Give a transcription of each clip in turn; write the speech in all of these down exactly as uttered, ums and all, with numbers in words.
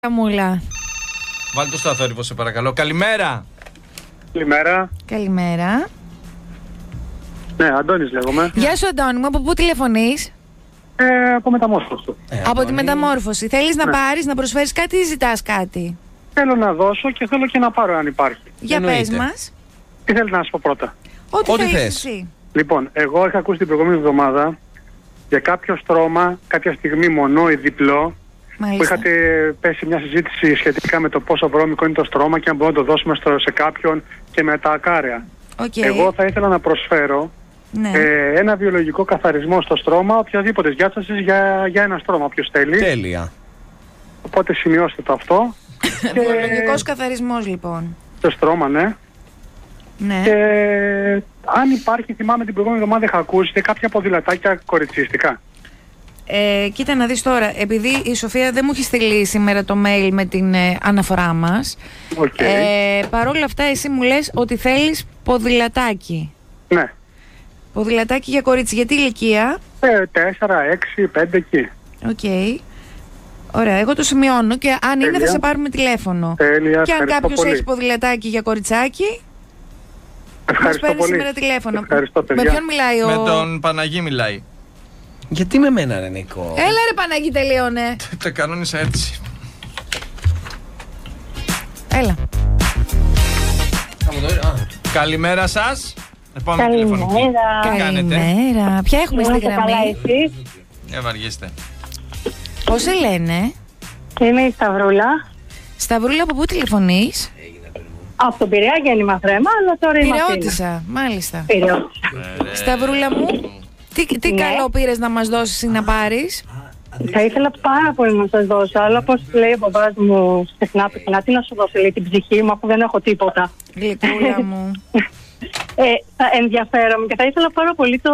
Καμούλα. Βάλτε το στο αθόρυβο, σε παρακαλώ. Καλημέρα. Καλημέρα. Καλημέρα. Ναι, Αντώνης λέγομαι. Γεια σου, Αντώνη μου. Από πού τηλεφωνείς? Ε, από μεταμόρφωση. Ε, Από Αντώνη. τη μεταμόρφωση. Θέλεις να Ναι. πάρεις, να προσφέρεις κάτι ή ζητάς κάτι? Θέλω να δώσω και θέλω και να πάρω αν υπάρχει. Για Εννοείται. πες μας. Τι θέλετε να σας πω πρώτα? Ό,τι, Ό,τι θέλεις θες. εσύ. Λοιπόν, εγώ είχα ακούσει την προηγούμενη εβδομάδα για κάποιο στρώμα, κάποια στιγμή μονό ή διπλό, που Μάλιστα. είχατε πέσει μια συζήτηση σχετικά με το πόσο βρώμικο είναι το στρώμα και αν μπορούμε να το δώσουμε στο, σε κάποιον και με τα ακάραια. Οκ. Εγώ θα ήθελα να προσφέρω Ναι. ε, ένα βιολογικό καθαρισμό στο στρώμα οποιαδήποτε διάσταση για, για ένα στρώμα, όποιος θέλει. Τέλεια. Οπότε σημειώστε το αυτό. Βιολογικός καθαρισμός, λοιπόν. Το στρώμα, ναι. Ναι. Και αν υπάρχει, θυμάμαι την προηγούμενη εβδομάδα είχα ακούσει και κάποια ποδηλατάκια κοριτσιστικά. Ε, κοίτα να δεις τώρα, επειδή η Σοφία δεν μου έχει στείλει σήμερα το mail με την ε, αναφορά μας, Οκ. ε, παρόλα αυτά εσύ μου λες ότι θέλεις ποδηλατάκι. Ναι. Ποδηλατάκι για κορίτσι. Για τι ηλικία? Ε, τέσσερα, έξι, πέντε εκεί. Οκ. Ωραία, εγώ το σημειώνω και αν είναι θα Τέλεια. σε πάρουμε τηλέφωνο. Τέλεια, Και αν ευχαριστώ κάποιος πολύ. έχει ποδηλατάκι για κοριτσάκι, μας Ευχαριστώ παίρνει πολύ. σήμερα τηλέφωνο. Ευχαριστώ, παιδιά. Με ποιον μιλάει ο... Με τον Παναγί μιλάει. Γιατί με μένα, ρε Νίκο? Έλα ρε Παναγί, τελείωνε. Το κανόνισα έτσι. Έλα. Θα μου το... Α, Καλημέρα σας. Επόμενη τηλεφωνική. Καλημέρα. Τι κάνετε? Καλημέρα. Ποια έχουμε στη Είμαστε καλά γραμμή? εσείς? Ε, βαριέστε. Πώς σε λένε? Είμαι η Σταυρούλα. Σταυρούλα, από πού τηλεφωνείς? Από τον Πειραιά γέννημα θρέμα, αλλά τώρα είμαι Αθήνα. Πειραιώτησα, μάλιστα. Πειραώτησα. Σταυρούλα μου, τι, τι Ναι. καλό πήρες να μας δώσεις ή να πάρεις? Θα ήθελα πάρα πολύ να σας δώσω, αλλά όπως λέει ο μπαμπάς μου συχνά πυκνά, τι να σου δώσω, λέει, την ψυχή μου, αφού δεν έχω τίποτα. Γλυκούλα μου. Ε, θα ενδιαφέρομαι και θα ήθελα πάρα πολύ το,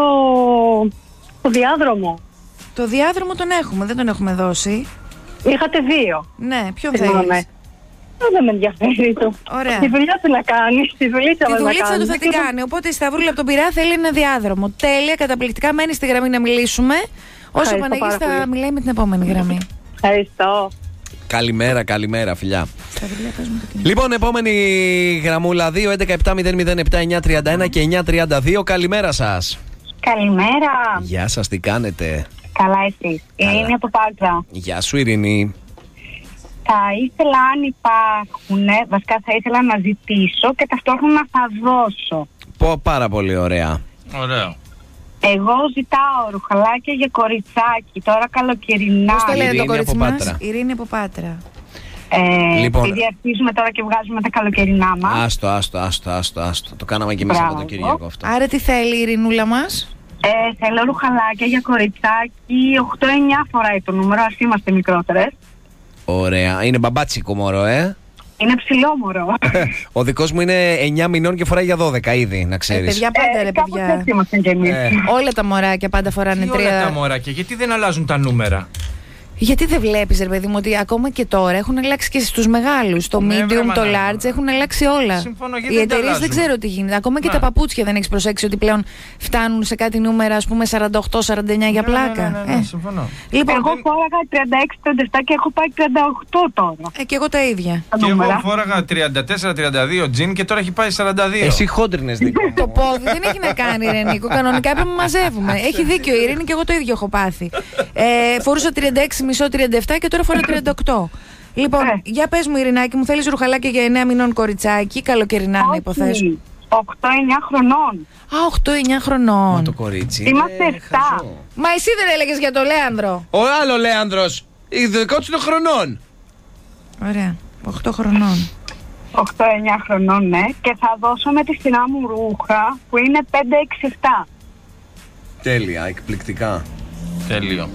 το διάδρομο. Το διάδρομο τον έχουμε, δεν τον έχουμε δώσει. Είχατε δύο. Ναι, ποιον Θυμάμαι. θέλεις? Ε, δεν με ενδιαφέρει το. Ωραία. Τη δουλειά του να κάνει, τη δουλίτσα Τη μας να δουλίτσα κάνει. του θα την κάνει. Οπότε η Σταυρούλα από τον Πειραιά θέλει ένα διάδρομο. Τέλεια, καταπληκτικά. Μένει στη γραμμή να μιλήσουμε. Όσο ο Ευχαριστώ Παναγής πάρα θα πολύ. μιλάει με την επόμενη γραμμή. Ευχαριστώ. καλημέρα, καλημέρα, φιλιά. Σταυρούλα, πες μου το κινητό. Λοιπόν, επόμενη γραμμούλα δύο έντεκα επτά μηδέν μηδέν επτά εννιά τριάντα ένα και εννιά τριάντα δύο. Καλημέρα σας. Καλημέρα. Γεια σας, τι κάνετε? Καλά εσείς. Καλά. Είναι από Πάτρα. Γεια σου, Ειρήνη. Θα ήθελα αν υπάρχουν, βασικά θα ήθελα να ζητήσω και ταυτόχρονα θα δώσω. Πω, πάρα πολύ ωραία. Ωραίο. Εγώ ζητάω ρουχαλάκια για κοριτσάκι, τώρα καλοκαιρινά. Πώς το λένε Ειρήνη το κορίτσι από μας? Πάτρα. Ειρήνη από Πάτρα. Ε, Λοιπόν. επειδή αρχίζουμε τώρα και βγάζουμε τα καλοκαιρινά μας. Άστο, άστο, άστο, άστο, άστο. Το κάναμε κι εμείς Μπράβο. από τον Κυριακό αυτό. Άρα τι θέλει η Ειρηνούλα μας? Ε, θέλω ρουχαλάκια για κοριτσάκι, οκτώ εννιά φοράει το νούμερο, ας είμαστε μικρότερες. Ωραία. Είναι μπαμπάτσικο μωρό, ε. Είναι ψηλό μωρό. Ο δικός μου είναι εννιά μηνών και φοράει για δώδεκα ήδη, να Ε, ξέρεις. παιδιά, πάντα ρε κάπως παιδιά. έτσι ήμασταν κι εμείς. Ε. Όλα τα μωράκια πάντα φοράνε Τι όλα τα τρία. μωράκια, γιατί δεν αλλάζουν τα νούμερα? Γιατί δεν βλέπεις ρε παιδί μου ότι ακόμα και τώρα έχουν αλλάξει και στους μεγάλους. Το Ναι, βρε, medium, το μάνα. large έχουν αλλάξει όλα. Συμφωνώ, γιατί Οι δεν τα εταιρείες δεν αλλάζουν. ξέρω τι γίνεται. Ακόμα και Ναι. τα παπούτσια δεν έχεις προσέξει ότι πλέον φτάνουν σε κάτι νούμερα, ας πούμε σαράντα οκτώ σαράντα εννιά για Ναι, ναι, πλάκα. Ναι, ναι, ναι, Ε. συμφωνώ. Λοιπόν, Εγώ φόραγα τριάντα έξι τριάντα επτά και έχω πάει τριάντα οκτώ τώρα. ε, και εγώ τα ίδια. Τα Και εγώ νούμερα. φόραγα τριάντα τέσσερα τριάντα δύο τζιν και τώρα έχει πάει σαράντα δύο. Εσύ χόντρινες, Νίκο. Το πόδι δεν έχει να κάνει, ρε Νίκο. Κανονικά έπρεπε να μαζεύουμε. Έχει δίκιο η Ειρήνη και εγώ το ίδιο έχω πάθει. Ε, φορούσα τριάντα έξι κόμμα πέντε τριάντα επτά και τώρα φοράω τριάντα οκτώ. Λοιπόν, Ε. για πες μου, Ειρηνάκη, μου θέλεις ρουχαλάκια για εννέα μηνών κοριτσάκι, καλοκαιρινά να υποθέσω. οκτώ εννιά χρονών. Α, οκτώ εννιά χρονών. Μα το κορίτσι. Είμαστε είναι εφτά. χαζό. Μα εσύ δεν έλεγες για το Λέανδρο. Ο άλλο Λέανδρος. Δικό του είναι χρονών. Ωραία, οκτώ χρονών. οκτώ εννιά χρονών, ναι. Και θα δώσω με τη σειρά μου ρούχα που είναι πέντε έξι επτά. Τέλεια, εκπληκτικά. Τέλειο.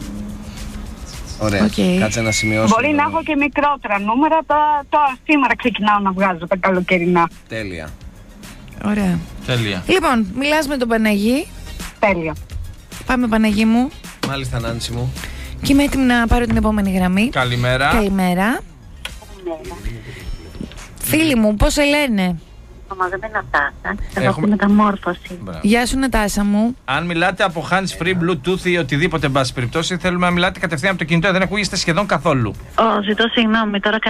Ωραία. Οκ. Κάτσε να σημειώσω. Μπορεί να έχω και μικρότερα νούμερα. Τώρα, τώρα σήμερα ξεκινάω να βγάζω τα καλοκαιρινά. Τέλεια. Ωραία. Τέλεια. Λοιπόν, μιλάς με τον Παναγί. Τέλεια. Πάμε, Παναγί μου. Μάλιστα, Νάνση μου. Και είμαι έτοιμη να πάρω την επόμενη γραμμή. Καλημέρα. Καλημέρα. Φίλοι μου, πώς σε λένε? άτομα, δεν είμαι Νατάσα. Έχω Έχουμε- τη μεταμόρφωση. Μπράβο. Γεια σου Νατάσα μου. Αν μιλάτε από hands free, bluetooth ή οτιδήποτε, εν πάση περιπτώσει, θέλουμε να μιλάτε κατευθείαν από το κινητό. Δεν ακούγεστε σχεδόν καθόλου. Ω, ζητώ συγγνώμη, τώρα